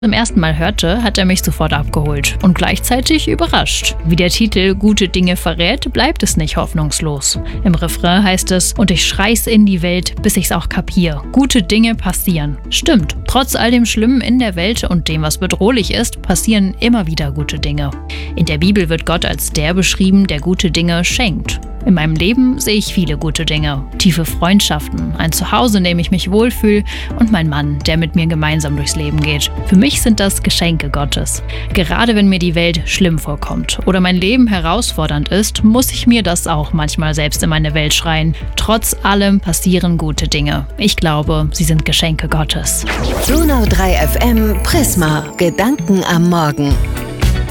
zum ersten Mal hörte, hat er mich sofort abgeholt und gleichzeitig überrascht. Wie der Titel Gute Dinge verrät, bleibt es nicht hoffnungslos. Im Refrain heißt es: Und ich schrei's in die Welt, bis ich's auch kapier. Gute Dinge passieren. Stimmt, trotz all dem Schlimmen in der Welt und dem, was bedrohlich ist, passieren immer wieder gute Dinge. In der Bibel wird Gott als der beschrieben, der gute Dinge schenkt. In meinem Leben sehe ich viele gute Dinge. Tiefe Freundschaften, ein Zuhause, in dem ich mich wohlfühle und mein Mann, der mit mir gemeinsam durchs Leben geht. Für mich sind das Geschenke Gottes. Gerade wenn mir die Welt schlimm vorkommt oder mein Leben herausfordernd ist, muss ich mir das auch manchmal selbst in meine Welt schreien. Trotz allem passieren gute Dinge. Ich glaube, sie sind Geschenke Gottes. Donau 3 FM Prisma. Gedanken am Morgen.